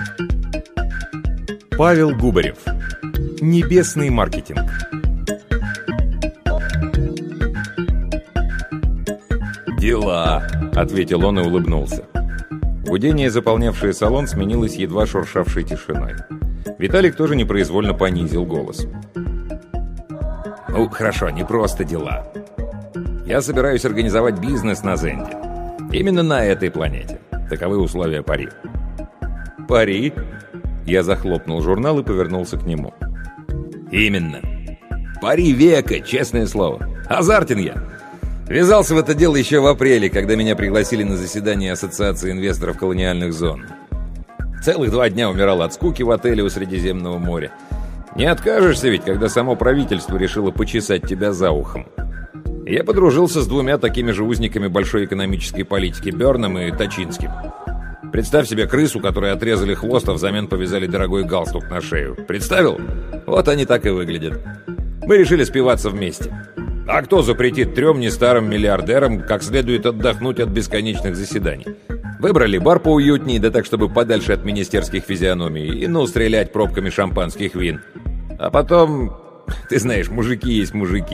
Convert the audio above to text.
Павел Губарев. Небесный маркетинг. «Дела», — ответил он и улыбнулся. Гудение, заполнявшее салон, сменилось едва шуршавшей тишиной. Виталик тоже непроизвольно понизил голос. «Ну, хорошо, не просто дела. Я собираюсь организовать бизнес на Зенде. Именно на этой планете. Таковы условия пари». «Пари?» Я захлопнул журнал и повернулся к нему. «Именно. Пари века, честное слово. Азартен я. Ввязался в это дело еще в апреле, когда меня пригласили на заседание Ассоциации инвесторов колониальных зон. Целых 2 дня умирал от скуки в отеле у Средиземного моря. Не откажешься ведь, когда само правительство решило почесать тебя за ухом. Я подружился с 2 такими же узниками большой экономической политики, Бёрном и Точинским. Представь себе крысу, которой отрезали хвост, а взамен повязали дорогой галстук на шею. Представил? Вот они так и выглядят. Мы решили спиваться вместе. А кто запретит 3 нестарым миллиардерам как следует отдохнуть от бесконечных заседаний? Выбрали бар поуютнее, да так, чтобы подальше от министерских физиономий, и стрелять пробками шампанских вин. А потом, ты знаешь, мужики есть мужики.